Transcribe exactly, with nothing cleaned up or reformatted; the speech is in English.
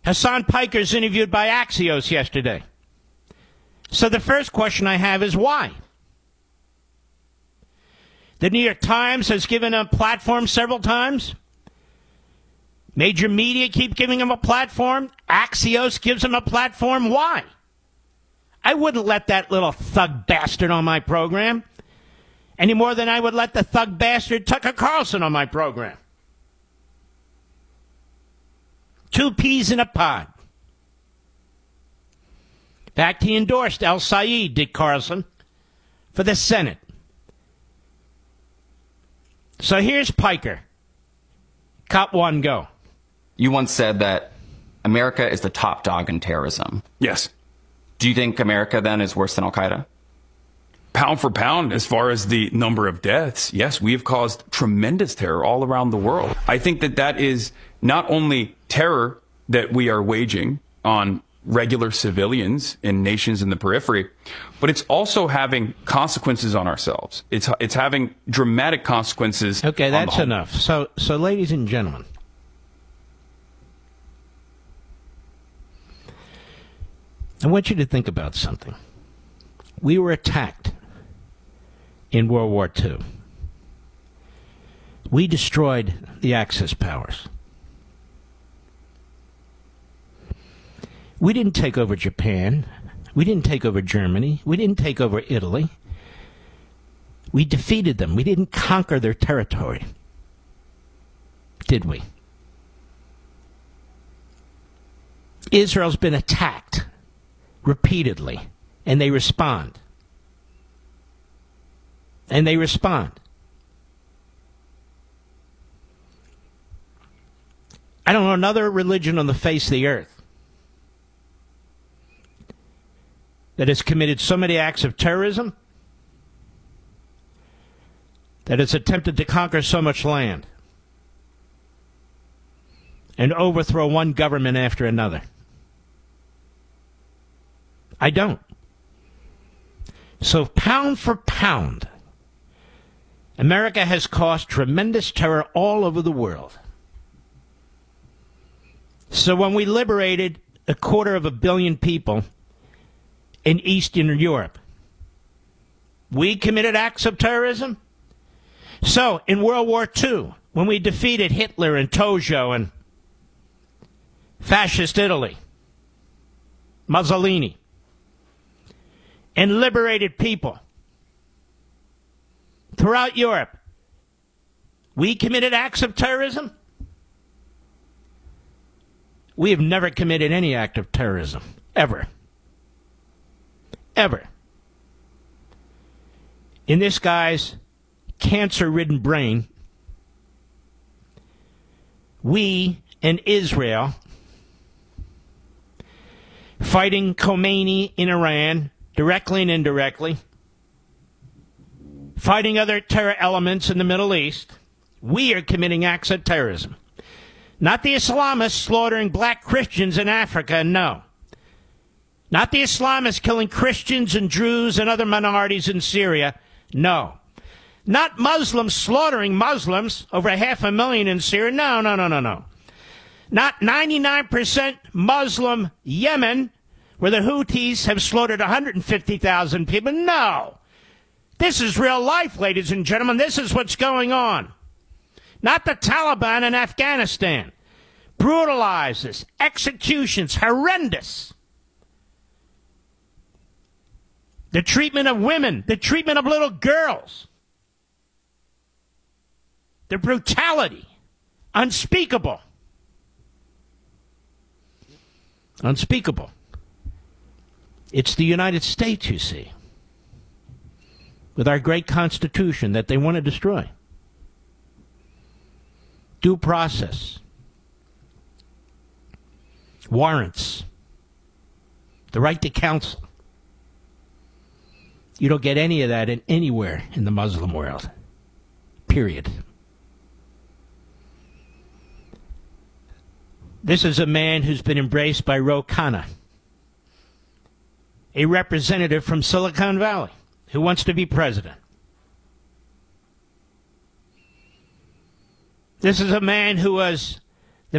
Hassan Piker's interviewed by Axios yesterday. So the first question I have is why? The New York Times has given a platform several times. Major media keep giving him a platform. Axios gives him a platform. Why? I wouldn't let that little thug bastard on my program any more than I would let the thug bastard Tucker Carlson on my program. Two peas in a pod. In fact, he endorsed El Sayed, Dick Carlson, for the Senate. So here's Piker. Cop one, go. You once said that America is the top dog in terrorism. Yes. Do you think America then is worse than Al-Qaeda? Pound for pound, as far as the number of deaths, yes, we have caused tremendous terror all around the world. I think that that is not only terror that we are waging on regular civilians in nations in the periphery, but it's also having consequences on ourselves. It's it's having dramatic consequences. Okay, that's on the enough. So, so, ladies and gentlemen, I want you to think about something. We were attacked in World War Two. We destroyed the Axis powers. We didn't take over Japan. We didn't take over Germany. We didn't take over Italy. We defeated them. We didn't conquer their territory. Did we? Israel's been attacked repeatedly, and they respond. And they respond. I don't know another religion on the face of the earth that has committed so many acts of terrorism, that has attempted to conquer so much land and overthrow one government after another. I don't. So pound for pound, America has caused tremendous terror all over the world. So when we liberated a quarter of a billion people in Eastern Europe, we committed acts of terrorism. So in World War Two, when we defeated Hitler and Tojo and fascist Italy, Mussolini, and liberated people throughout Europe, we committed acts of terrorism. We have never committed any act of terrorism, ever. Ever. In this guy's cancer-ridden brain, we and Israel fighting Khomeini in Iran, directly and indirectly, fighting other terror elements in the Middle East, we are committing acts of terrorism. Not the Islamists slaughtering black Christians in Africa, no. Not the Islamists killing Christians and Jews and other minorities in Syria, no. Not Muslims slaughtering Muslims, over half a million in Syria, no, no, no, no, no. Not ninety-nine percent Muslim Yemen, where the Houthis have slaughtered one hundred fifty thousand people, no. This is real life, ladies and gentlemen. This is what's going on. Not the Taliban in Afghanistan. Brutalizes, executions, horrendous. The treatment of women, the treatment of little girls. The brutality, unspeakable. Unspeakable. It's the United States, you see, with our great Constitution that they want to destroy. Due process. Warrants. The right to counsel. You don't get any of that in anywhere in the Muslim world. Period. This is a man who's been embraced by Ro Khanna, a representative from Silicon Valley who wants to be president. This is a man who was